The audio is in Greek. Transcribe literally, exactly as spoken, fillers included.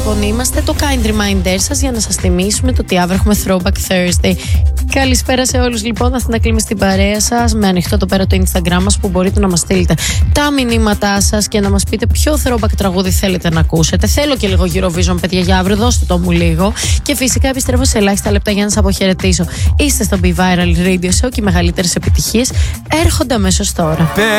λοιπόν είμαστε το kind reminder σας για να σας θυμίσουμε το ότι αύριο έχουμε Throwback Thursday. Καλησπέρα σε όλους λοιπόν, Αθηνά Κλίμη στην παρέα σας, με ανοιχτό το πέρα το Instagram μας που μπορείτε να μας στείλετε τα μηνύματά σας και να μας πείτε ποιο Throwback τραγούδι θέλετε να ακούσετε. Θέλω και λίγο Eurovision, παιδιά, για αύριο, δώστε το μου λίγο. Και φυσικά επιστρέφω σε ελάχιστα λεπτά για να σας αποχαιρετήσω. Είστε στο Be Viral Radio Show και οι μεγαλύτερες επιτυχίες έρχονται αμέσως τώρα.